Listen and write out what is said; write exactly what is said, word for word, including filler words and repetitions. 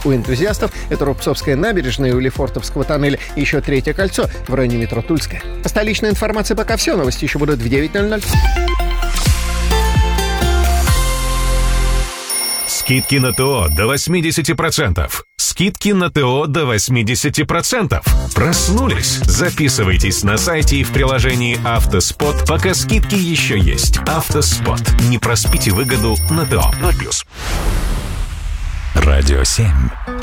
у энтузиастов — это Рубцовская набережная у Лефортовского тоннеля и еще третье кольцо в районе метро Тульская. Столичная информация пока все. Новости еще будут в девять ноль ноль. Скидки на ТО до восемьдесят процентов. Скидки на ТО до восемьдесят процентов. Проснулись? Записывайтесь на сайте и в приложении «Автоспот», пока скидки еще есть. «Автоспот». Не проспите выгоду на ТО. ноль плюс. Радио семь.